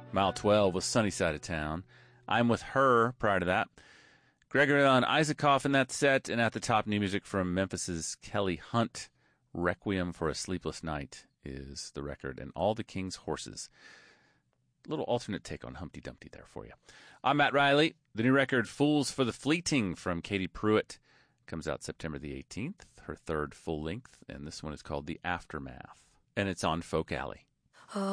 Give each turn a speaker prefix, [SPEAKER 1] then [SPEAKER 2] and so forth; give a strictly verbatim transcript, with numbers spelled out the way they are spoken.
[SPEAKER 1] Mile twelve was Sunny Side of Town. I'm With Her prior to that. Gregory on Isaacoff in that set, and at the top, new music from Memphis's Kelly Hunt. Requiem for a Sleepless Night is the record, and All the King's Horses. A little alternate take on Humpty Dumpty there for you. I'm Matt Riley. The new record, Fools for the Fleeting, from Katie Pruitt, comes out September the eighteenth, her third full length, and this one is called The Aftermath, and it's on Folk Alley.